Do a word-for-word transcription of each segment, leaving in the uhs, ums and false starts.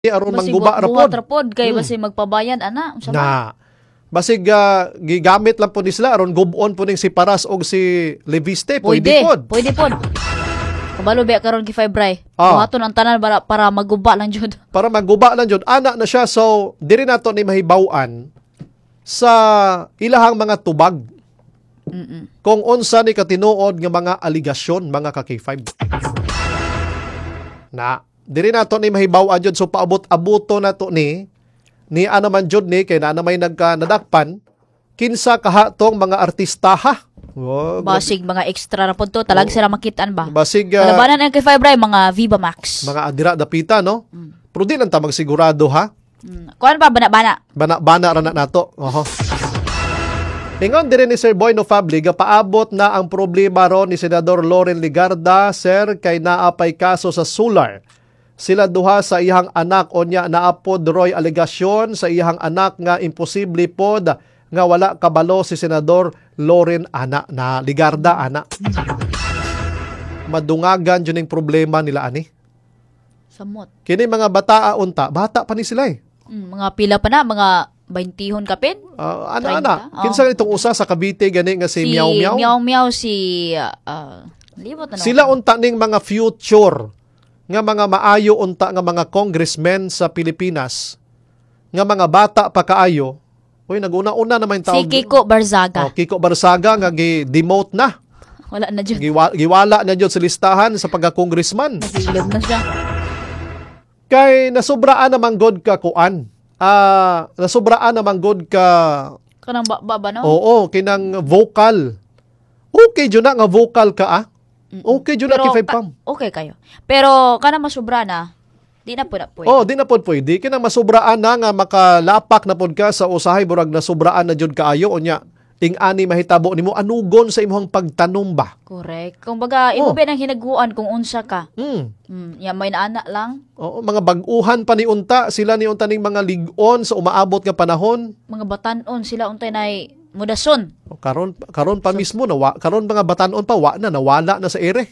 aron Basig mangguba ra buhat pod. ra pod kay Hmm. basig magpabayan ana unsa man. Na basig ah, gigamit lang po ni sila aron gubon po ning si Paras og si Leviste pwede Pwede, pod. pwede pod. Kabalo biya karon ki Febray. Ah. Buhaton ang tanan para, para maguba lang jud. Para maguba lang jud ana na siya, so diri nato ni mahibaw-an sa ilahang mga tubag Mm. kung unsa ni katinuod nga mga aligasyon mga ka K five. Na diri nato ni mahibaw-an jud, so paabot-abuto nato ni ni ano man jud ni kay na may nagka nadakpan kinsa kahatong mga artista ha. Oh, Basig mga extra ra pod to talag sila makitaan ba. basig ah, Kalabanan ang kay Febray mga Viva Max. mga adira dapita no. Pero di lang ta magsigurado ha. Mm. Kuan pa bana-bana. Bana-bana ra na nato. Oho. Ingon dire ni Sir Boy No Fabli, paabot na ang problema ron ni Senador Loren Ligarda, sir, kay naapay kaso sa Sular. Sila duha sa iyang anak o niya naapod roy alegasyon sa iyang anak nga imposible pod nga wala kabalo si Senador Loren ana na Ligarda ana. Madungagan jud ning problema nila ani. Samot. Kini mga bata unta, bata pa ni sila eh. Mm, mga pila pa na mga baintihon kapin. Uh, ana treinta? ana. Oh. Kinsa itong usa sa Cavite gani nga si, Si Meow Meow? Meow Meow si uh, libot na no? Sila unta ning mga future nga mga maayo unta nga mga congressmen sa Pilipinas nga mga bata pa kaayo. Uy, naguna-una naman Si tawag. Kiko Barzaga. Oh, Kiko Barzaga nga gi-demote na. Wala na dyan. Giwa, giwala na jud sa listahan sa pagka-congressman. Nagilog na siya. Kay nasubraan naman god ka kuan. Ah, nasubraan naman god ka. Kanang ba, ba, ba no? Oo, kinang vocal. Okay jud na nga vocal ka ah. Okay jud na Pero kay ka- Pam. Okay kayo. Pero kana masubra na, di na po na po. Oh, di na pod pwede. Kinang masubraan na nga makalapak na pod ka sa usahay burag nasubraan na jud kaayo unya. Ing ani mahitabo nimo anugon sa imong pagtanom ba. Correct. Kung baga, Oh. imo ba nang hinaguan kung unsa ka? Hmm. Hmm, ya may naanak lang, Oo, mga bag-uhan pa ni unta, sila ni unta ning mga lig-on sa umaabot nga panahon. mga batanon sila untay nay mudason. O, karon karon pa mismo nawa, karon mga batanon pa wa na nawala na sa ere.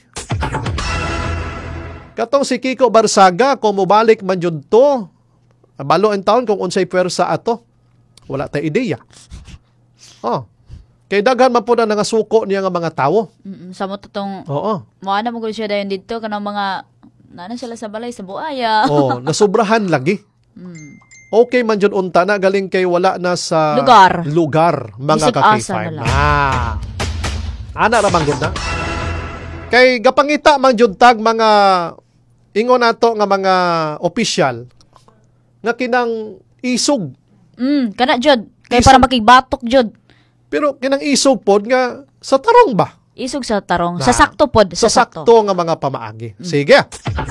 Katong si Kiko Barzaga kung mobalik man jud to, balo ang taon kung unsay pwersa ato. Wala tay ideya. Oh. Kay daghan man po na nangasuko niya nga mga tawo. Mm, sa mo totong Oo. mo ana mo gud siya dayon dito kanang mga nana sila sa balay sa buaya. Oh, nasubrahan lagi. Mm. Okay man jud unta na galing kay wala na sa Lugar. lugar mga Bisag ka K asa five. na lang. Ah. Ana ra man gud na. Kay gapangita man jud tag mga ingon nato nga mga opisyal nga kinang isog. Mm, kana jud. Kay Isog. para makigbatok jud. Pero kinang isog pod nga sa tarong ba? Isog sa tarong. Na, sa sakto pod. Sa Sa, sakto sakto. nga mga pamaagi. Sige.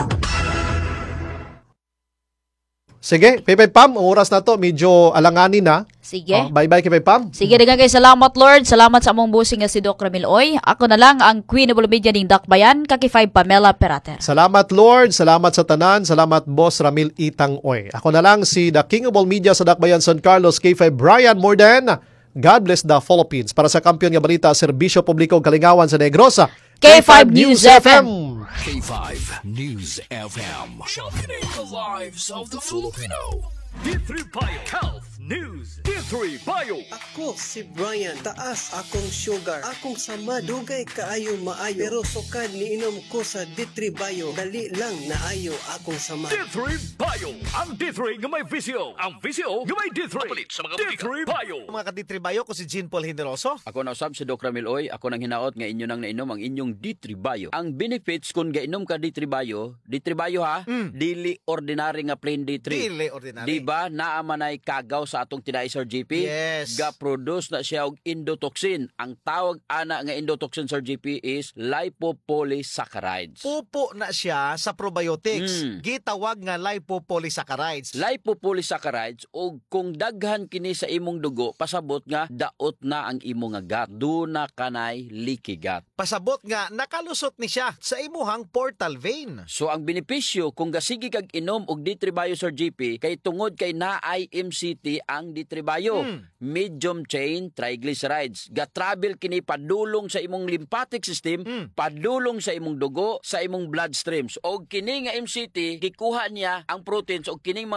Sige, Pepe Pam, ang oras na to medyo alanganin na. Sige. Oh, bye-bye kay Pepe Pam. Sige, daghang kay salamat Lord. Salamat sa among busing nga si Doc Ramil Oy. Ako na lang ang Queen of Media ning Dakbayan, kaki five Pamela Perater. Salamat Lord, salamat sa tanan, salamat Boss Ramil Itang Oy. Ako na lang si The King of All Media sa Dakbayan San Carlos, K five Brian Morden. God bless the Philippines. Para sa kampiyon nga balita, Serbisyo Publiko Kalingawan sa Negrosa, K five News F M. K five News F M. Championing the lives of the Filipino. D three Bio Health News. D three Bio. Ako si Brian, taas akong sugar, akong sama, dugay kaayo maayo, pero sukad niinom ko sa D three Bio, dali lang naayo akong sama. D three Bio. Ang D three nga may visyo. Ang visyo nga may D three. Kapalit sa mga D three Bio. Mga kaditribayo ko si Jean Paul Generoso. Ako na usab si Doc Ramil Oy. Ako nang hinaot nga inyo nang nainom ang inyong D three Bio. Ang benefits kung gainom ka D three Bio, D three Bio ha, Mm. dili ordinary nga plain D three. Dili ordinary. Diba naa manay kagaw sa atong tinai Sir G P? Yes. Ga-produce na siya og endotoxin. Ang tawag ana nga endotoxin Sir G P is lipopolysaccharides. Pupo na siya sa probiotics. Mm. Gitawag nga lipopolysaccharides. Lipopolysaccharides og kung daghan kini sa imong dugo, pasabot nga daot na ang imong nga gut. Duna kanay leaky gut. Pasabot nga nakalusot ni siya sa imuhang portal vein. So ang benepisyo kung gasigi kag inom og D three Bio Sir G P kay tungod kay naay M C T ang D three bio, medium chain triglycerides. Ga-travel kini padulong sa imong lymphatic system, padulong sa imong dugo, sa imong bloodstreams. Og kini nga M C T gikuha niya ang proteins og kining